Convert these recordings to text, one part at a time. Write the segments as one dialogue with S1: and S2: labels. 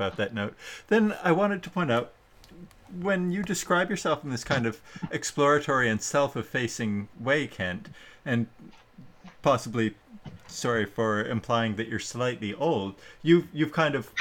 S1: about that note. Then I wanted to point out, when you describe yourself in this kind of exploratory and self-effacing way, Kent, and possibly, sorry for implying that you're slightly old, you've kind of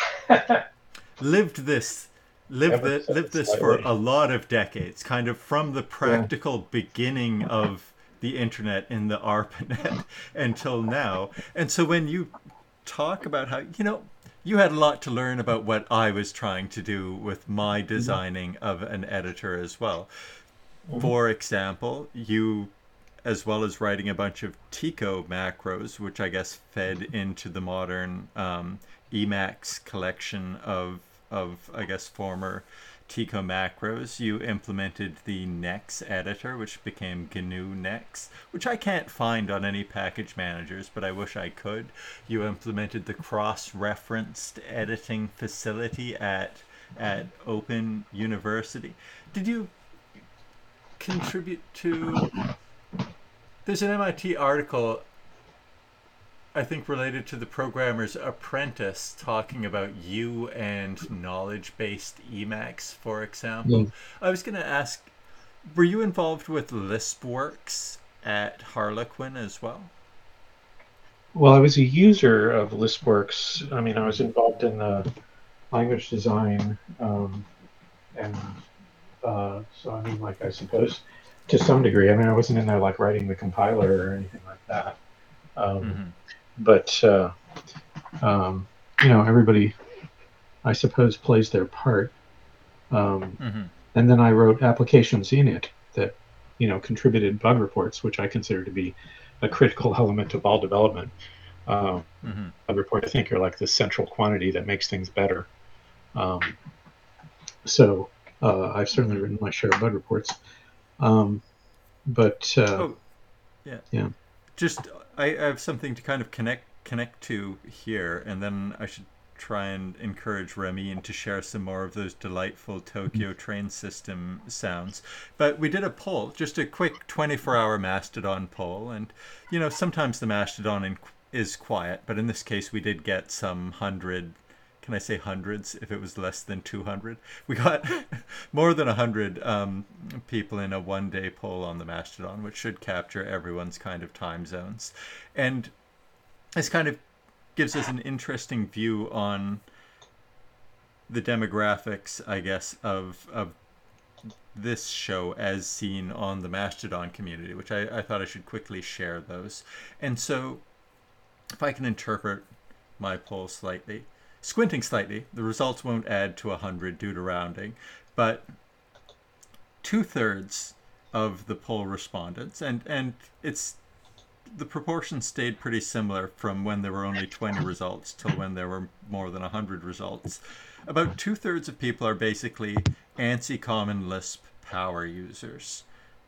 S1: lived this
S2: Ever so
S1: lived this for
S2: slightly.
S1: a lot of decades, kind of from the
S2: Yeah.
S1: practical beginning of the internet in the ARPANET until now. And so when you talk about how, you had a lot to learn about what I was trying to do with my
S2: Hmm.
S1: designing of an editor as well.
S2: Hmm.
S1: For example, you, as well as writing a bunch of Tico macros, which I guess fed into the modern Emacs collection of I guess former Tico macros, you implemented the Nex editor, which became GNU Nex, which I can't find on any package managers, but I wish I could. You implemented the cross-referenced editing facility at Open University. Did you contribute to? There's an MIT article, I think, related to the programmer's apprentice, talking about you and knowledge-based Emacs, for example.
S2: Mm.
S1: I was going to ask, were you involved with LispWorks at Harlequin as well?
S2: Well, I was a user of ListWorks. I mean, I was
S1: Mm-hmm.
S2: involved in the language design, and so I mean, like I suppose to some degree. I mean, I wasn't in there like writing the compiler or anything like that. Um,
S1: Mm-hmm.
S2: but um, everybody, I suppose, plays their part. Um,
S1: Mm-hmm.
S2: and then I wrote applications in it that contributed bug reports, which I consider to be a critical element of all development. Um,
S1: Mm-hmm.
S2: bug reports, I think, are like the central quantity that makes things better. Um, so I've certainly
S1: Mm-hmm.
S2: written my share of bug reports. Um, but
S1: Oh, yeah.
S2: yeah.
S1: Just I have something to kind of connect to here, and then I should try and encourage Ramin to share some more of those delightful Tokyo train system sounds. But we did a poll, just a quick 24-hour Mastodon poll, and sometimes the Mastodon is quiet, but in this case we did get some hundred. Can I say hundreds if it was less than 200? We got more than 100 people in a 1 day poll on the Mastodon, which should capture everyone's kind of time zones. And this kind of gives us an interesting view on the demographics, I guess, of this show as seen on the Mastodon community, which I thought I should quickly share those. And so, if I can interpret my poll slightly, squinting slightly, the results won't add to 100 due to rounding, but two-thirds of the poll respondents, and it's the proportion stayed pretty similar from when there were only 20 results till when there were more than 100 results. About two-thirds of people are basically ANSI Common Lisp power users.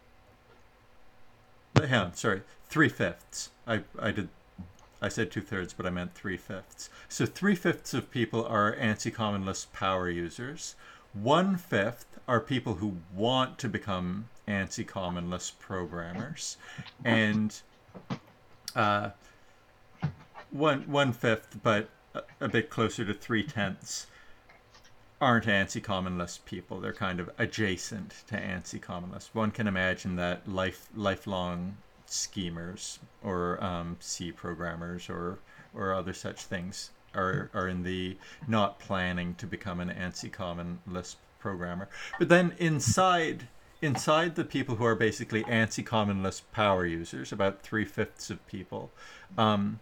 S1: Yeah, sorry, three-fifths. I said two-thirds, but I meant three-fifths. So three-fifths of people are ANSI Common Lisp power users. One-fifth are people who want to become ANSI Common Lisp programmers, and uh, one fifth, but a bit closer to three-tenths, aren't ANSI Common Lisp people. They're kind of adjacent to ANSI Common Lisp. One can imagine that lifelong schemers or C programmers or other such things are in the not planning to become an ANSI Common Lisp programmer. But then inside the people who are basically ANSI Common Lisp power users, about three-fifths of people, um,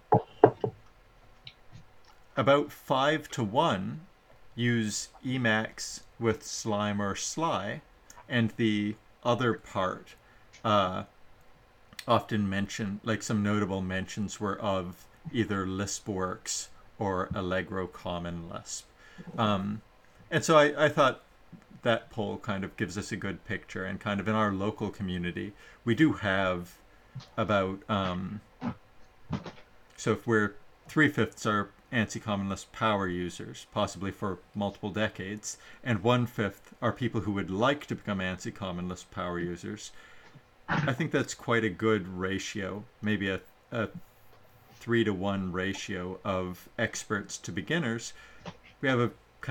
S1: about 5 to 1 use Emacs with Slime or Sly, and the other part uh, often mentioned, like some notable mentions were of either LispWorks or Allegro Common Lisp. Um, and so I thought that poll kind of gives us a good picture, and kind of in our local community, we do have about so if we're three-fifths are ANSI Common Lisp power users, possibly for multiple decades, and one-fifth are people who would like to become ANSI Common Lisp power users, I think that's quite a good ratio, maybe a 3-to-1 ratio of experts to beginners. We have a